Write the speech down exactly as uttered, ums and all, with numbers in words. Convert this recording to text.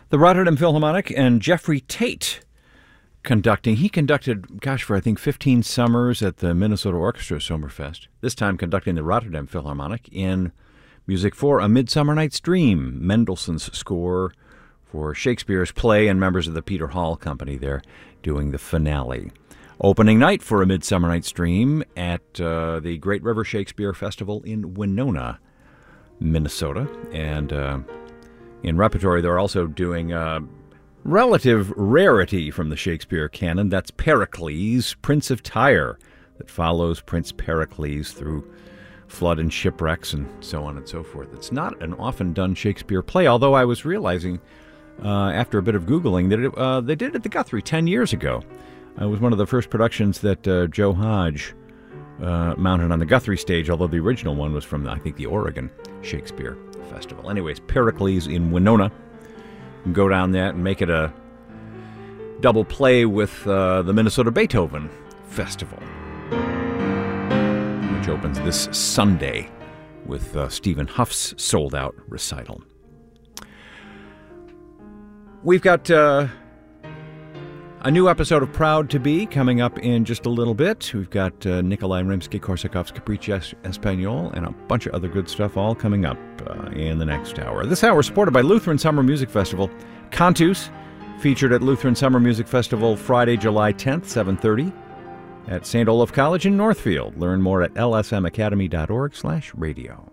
The Rotterdam Philharmonic and Jeffrey Tate conducting. He conducted, gosh, for I think fifteen summers at the Minnesota Orchestra Sommerfest. This time conducting the Rotterdam Philharmonic in music for A Midsummer Night's Dream, Mendelssohn's score for Shakespeare's play, and members of the Peter Hall Company there doing the finale. Opening night for A Midsummer Night's Dream at uh, the Great River Shakespeare Festival in Winona, Minnesota. And uh, in repertory, they're also doing uh, relative rarity from the Shakespeare canon. That's Pericles, Prince of Tyre, that follows Prince Pericles through flood and shipwrecks and so on and so forth. It's not an often done Shakespeare play, although I was realizing uh, after a bit of Googling that it, uh, they did it at the Guthrie ten years ago. It was one of the first productions that uh, Joe Hodge uh, mounted on the Guthrie stage, although the original one was from, I think, the Oregon Shakespeare Festival. Anyways, Pericles in Winona. You can go down that and make it a double play with uh, the Minnesota Beethoven Festival, which opens this Sunday with uh, Stephen Huff's sold-out recital. We've got uh, a new episode of Proud to Be coming up in just a little bit. We've got uh, Nikolai Rimsky-Korsakov's Capricci Espagnole and a bunch of other good stuff all coming up uh, in the next hour. This hour is supported by Lutheran Summer Music Festival. Cantus, featured at Lutheran Summer Music Festival Friday, July tenth, seven thirty at Saint Olaf College in Northfield. Learn more at l s m academy dot org slash radio.